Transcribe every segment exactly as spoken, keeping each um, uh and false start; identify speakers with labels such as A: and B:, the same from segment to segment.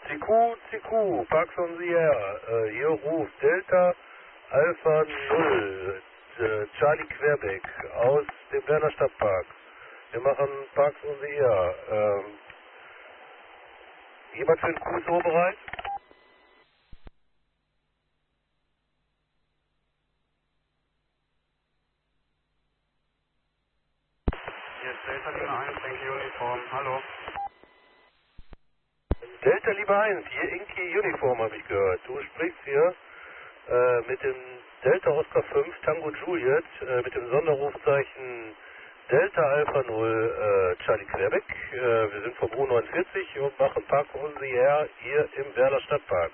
A: C Q, C Q, Parks on the Air. Äh, hier ruft Delta Alpha null, äh, Charlie Querbeck aus dem Werner Stadtpark. Wir machen Parks on the Air. Ähm, jemand für den Q S O bereit?
B: Hier ist Delta Lima eins, Yankee Uniform. Hallo.
A: Delta Lima eins, hier Yankee Uniform habe ich gehört. Du sprichst hier äh, mit dem Delta Oscar fünf Tango Juliet äh, mit dem Sonderrufzeichen Delta Alpha null äh, Charlie Querbeck. Äh, wir sind vom U neunundvierzig und machen Park on the Air hier im Werder Stadtpark.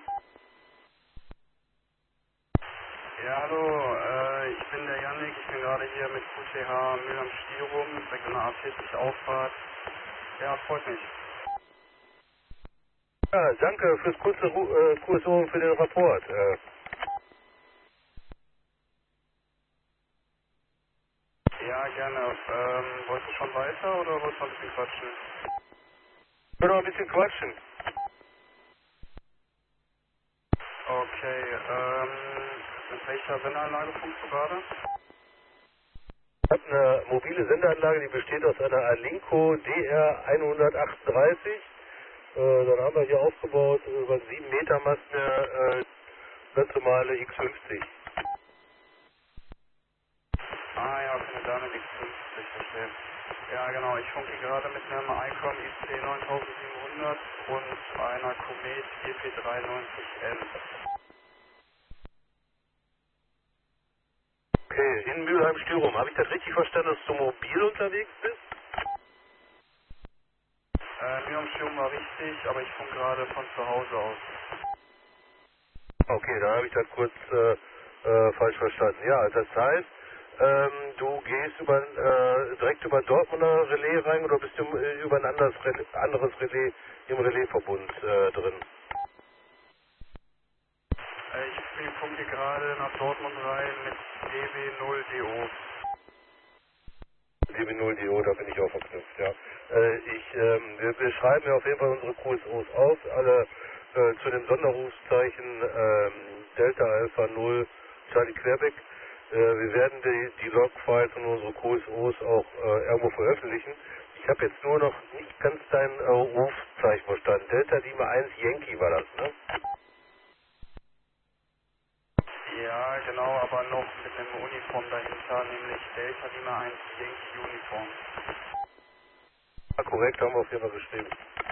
B: Ja, hallo. Äh, ich bin der Yannick. Ich bin gerade hier mit Q T H Mühl am Stiel rum, direkt an der A vierzig Auffahrt. Ja, freut mich.
A: Ja, danke fürs kurze Ru äh, Q S O und für den Rapport. Äh,
B: Ja, gerne. Ähm, wolltest du schon weiter oder wolltest du noch ein bisschen quatschen?
A: ich will noch ein bisschen quatschen.
B: Okay, ähm, mit welcher Sendeanlage funkst du gerade?
A: Ich habe eine mobile Sendeanlage, die besteht aus einer Alinco D R hundertachtunddreißig. Äh, dann haben wir hier aufgebaut über einen sieben Meter Mast eine äh, ganz normale X fünfzig.
B: Ah ja, für eine Dame X fünfzig, verstehe. Ja, genau. Ich funke gerade mit einem ICOM I C neuntausendsiebenhundert und einer Comet E P dreiundneunzig N.
A: Okay, in Mülheim-Stürum. Habe ich das richtig verstanden, dass du mobil unterwegs bist?
B: Äh, mir Umstörung war richtig, aber ich funke gerade von zu Hause aus.
A: Okay, dann habe ich das kurz äh, äh, falsch verstanden. Ja, das heißt, ähm, du gehst über, äh, direkt über ein Dortmunder Relais rein oder bist du äh, über ein anderes Relais, anderes Relais im Relaisverbund äh, drin?
B: Äh, ich funke gerade nach Dortmund rein mit D W null D O.
A: D B null D O, da bin ich auch verknüpft, ja. Äh, ich, ähm, wir, wir schreiben ja auf jeden Fall unsere Q S Os auf, alle äh, zu dem Sonderrufzeichen ähm, Delta Alpha null Charlie Querbeck. Äh, wir werden die, die Logfiles und unsere Q S Os auch äh, irgendwo veröffentlichen. Ich habe jetzt nur noch nicht ganz dein äh, Rufzeichen verstanden. Delta Lima eins Yankee war das, ne?
B: Ja, genau, aber noch mit einem Uniform dahinter, nämlich Delta Lima eins Yankee Uniform.
A: Ja, korrekt, haben wir auf jeden Fall geschrieben.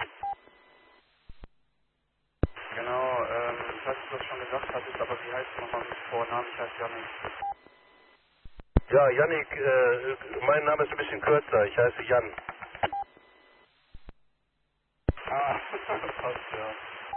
B: Genau, ähm, ich weiß nicht, ob du das schon gesagt hattest, aber wie heißt du nochmal mit Vornamen? Ich heiße Janik.
A: Ja, Yannick, äh, mein Name ist ein bisschen kürzer, ich heiße Jan.
B: Ah, passt, ja.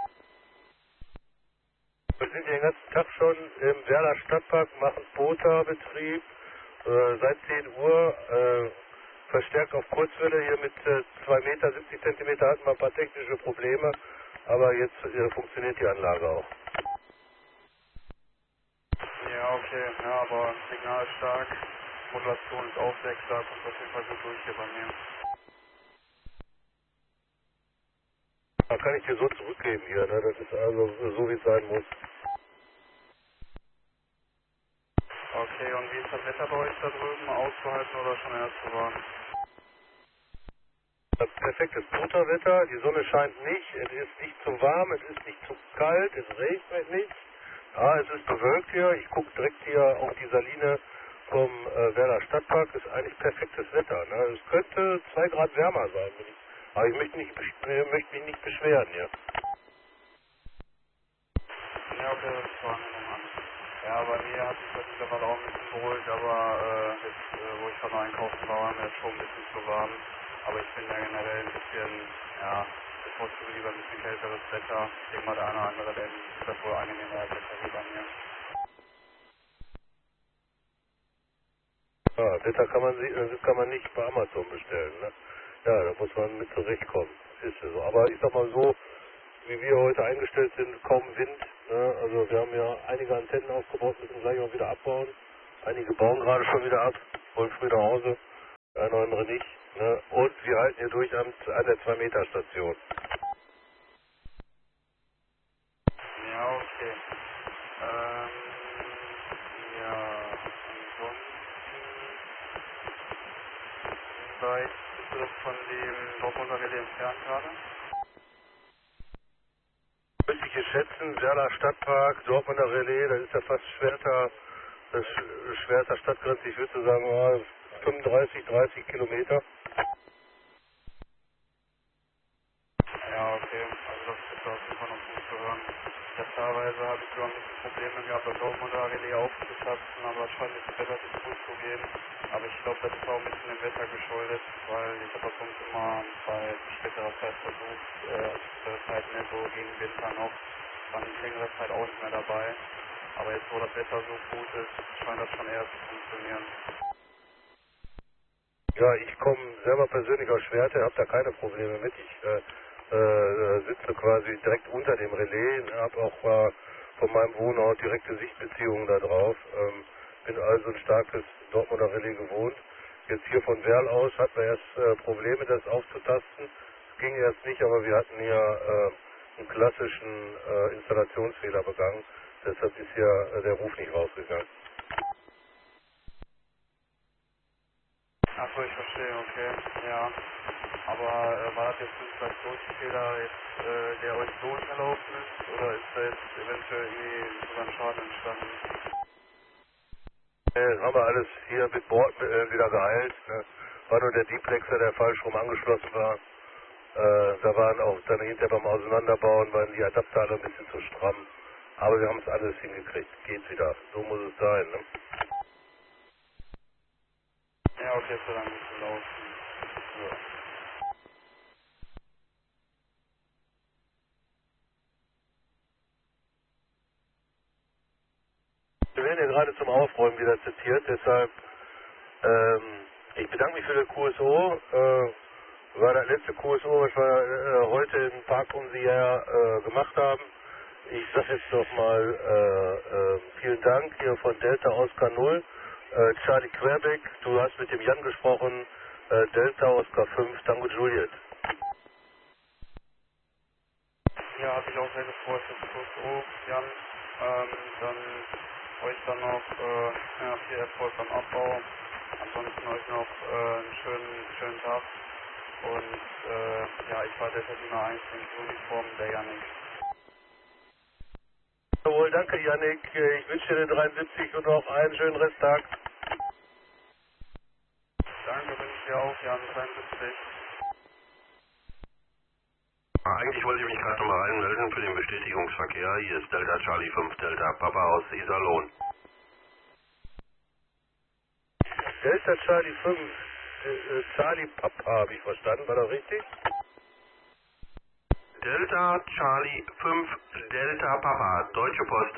A: Wir sind den ganzen Tag schon im Werder Stadtpark, machen Pota-Betrieb, äh, seit zehn Uhr, äh, verstärkt auf Kurzwelle, hier mit äh, zwei Meter, siebzig Zentimeter hatten wir ein paar technische Probleme, aber jetzt äh, funktioniert die Anlage auch.
B: Ja, okay, ja, aber Signal ist stark, Modulation ist auch sehr stark und auf jeden Fall gut durch hier bei mir.
A: Da kann ich dir so zurückgeben hier, ne? Das ist also so, wie es sein muss.
B: Okay, und wie ist das Wetter bei euch da drüben? Auszuhalten oder schon eher zu warm?
A: Das perfektes Pota-Wetter, die Sonne scheint nicht, es ist nicht zu warm, es ist nicht zu kalt, es regnet nicht. Ja, es ist bewölkt hier. Ich gucke direkt hier auf die Saline vom äh, Werder Stadtpark. Ist eigentlich perfektes Wetter. Ne? Es könnte zwei Grad wärmer sein. Wenn ich, aber ich möchte, nicht, besch- möchte mich nicht beschweren hier.
B: Ja, okay, das war eine Nummer. Ja, bei mir hat sich das mittlerweile auch ein bisschen beruhigt, aber äh, jetzt, äh, wo ich gerade einkaufen war, war mir jetzt schon ein bisschen zu warm. Aber ich bin ja generell ein bisschen, ja, bevorzuge lieber ein bisschen kälteres Wetter. Ich denke mal, der eine oder andere, der ist das wohl angenehmer als wie bei mir.
A: Ja, Wetter kann man, si- das kann man nicht bei Amazon bestellen. Ne? Ja, da muss man mit zurechtkommen. Ist ja so. Aber ich sag mal so, wie wir heute eingestellt sind, kaum Wind. Ne? Also wir haben ja einige Antennen aufgebaut, müssen gleich auch wieder abbauen. Einige bauen gerade schon wieder ab, wollen früh nach Hause. Eine andere nicht. Ne? Und wir halten hier durch an, an der zwei Meter Station.
B: von dem Dortmunder Relais entfernt gerade?
A: Müsste ich jetzt schätzen, Werler Stadtpark, Dortmunder Relais, das ist ja fast Schwerter, das Sch- Schwerter Stadtgrenze, ich würde so sagen, oh, fünfunddreißig, dreißig Kilometer.
B: Ja, okay, also das ist auf jeden Fall noch gut zu hören. Ja, teilweise habe ich sogar ein bisschen Probleme gehabt, das Dortmunder Relais aufzutasten, aber es scheint jetzt relativ gut zu gehen. Aber ich glaube, das ist auch ein bisschen dem Wetter geschuldet, weil ich habe das sonst immer bei späterer Zeit versucht, äh, spätere Zeit mehr so gegen Winter noch, dann längere Zeit auch nicht mehr dabei. Aber jetzt, wo das Wetter so gut ist, scheint das schon eher zu funktionieren.
A: Ja, ich komme selber persönlich aus Schwerte, habe da keine Probleme mit. Ich äh, äh, sitze quasi direkt unter dem Relais, habe auch äh, von meinem Wohnort direkte Sichtbeziehungen da drauf. Ähm, bin also ein starkes Dortmunder Relais gewohnt. Jetzt hier von Werl aus hatten wir erst äh, Probleme, das aufzutasten. Es ging erst nicht, aber wir hatten hier äh, einen klassischen äh, Installationsfehler begangen. Deshalb ist hier äh, der Ruf nicht rausgegangen.
B: Achso, ich verstehe, okay, ja. Aber äh, war das jetzt ein Installationsfehler, jetzt, äh, der euch so unterlaufen ist, oder ist da jetzt eventuell irgendwie sogar ein Schaden entstanden?
A: Äh, haben wir alles hier mit Bord äh, wieder geheilt. Ne? War nur der Deplexer, der falsch rum angeschlossen war. Äh, da waren auch dann hinterher beim Auseinanderbauen, waren die Adapter alle ein bisschen zu stramm. Aber wir haben es alles hingekriegt. Geht wieder. So muss es sein. Ne?
B: Ja, okay, ist ja dann gut gelaufen. Ja.
A: Wir werden ja gerade zum Aufräumen wieder zitiert, deshalb ähm, ich bedanke mich für das Q S O. Äh, war das letzte Q S O, was wir äh, heute im Park um Sie her äh, gemacht haben. Ich sage jetzt nochmal äh, äh, vielen Dank hier von Delta Oscar null. Äh, Charlie Querbeck, du hast mit dem Jan gesprochen. Äh, Delta Oscar fünf, Tango Juliet.
B: Ja, hat mich auch sehr gefreut für das Q S O, Jan. Ähm, dann euch dann noch äh, ja, viel Erfolg beim Abbau. Ansonsten euch noch äh, einen schönen, schönen Tag. Und äh, ja, ich war der Verdiener eins in Uniform, der Janik.
A: Jawohl, danke Yannick. Äh, Ich wünsche dir den dreiundsiebzig und noch einen schönen Resttag.
B: Danke, wünsche ich dir auch, Jan, dreiundsiebzig.
C: Eigentlich wollte ich mich gerade nochmal reinmelden für den Bestätigungsverkehr. Hier ist Delta Charlie fünf Delta Papa aus Iserlohn.
A: Delta Charlie fünf, äh, Charlie Papa habe ich verstanden, war das richtig?
C: Delta Charlie fünf Delta Papa, Deutsche Post.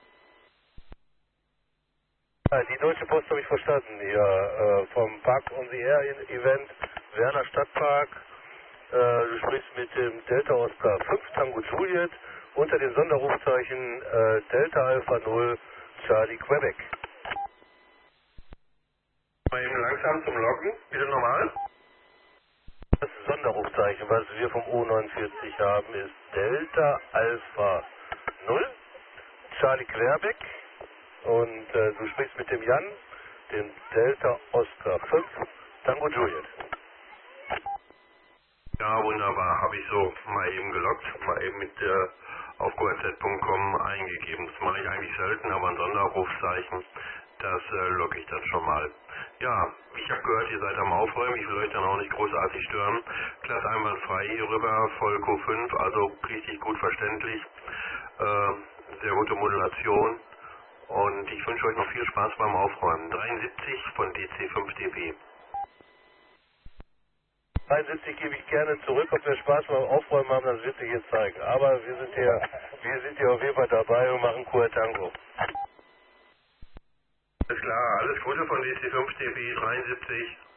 A: Ja, die Deutsche Post habe ich verstanden, hier äh, vom Park on the Air Event, Werner Stadtpark. Äh, du sprichst mit dem Delta Oscar fünf Tango Juliet unter dem Sonderrufzeichen äh, Delta Alpha null Charlie Quebec.
C: Mal eben langsam zum Loggen, wieder normal.
A: Das Sonderrufzeichen, was wir vom O neunundvierzig haben, ist Delta Alpha null Charlie Querbeck. Und äh, du sprichst mit dem Jan, dem Delta Oscar fünf Tango Juliet.
C: Ja, wunderbar, habe ich so mal eben geloggt, mal eben mit der auf Q R Z punkt com eingegeben. Das mache ich eigentlich selten, aber ein Sonderrufzeichen, das äh, logge ich dann schon mal. Ja, ich habe gehört, ihr seid am Aufräumen, ich will euch dann auch nicht großartig stören. Klasse einwandfrei hier rüber, voll Q fünf, also richtig gut verständlich. Äh, sehr gute Modulation. Und ich wünsche euch noch viel Spaß beim Aufräumen. dreiundsiebzig von D C fünf D B.
A: dreiundsiebzig gebe ich gerne zurück, ob wir Spaß beim Aufräumen haben, das wird sich jetzt zeigen. Aber wir sind hier, wir sind hier auf jeden Fall dabei und machen Q R Tango.
C: Alles klar, alles Gute von D C fünf D B dreiundsiebzig.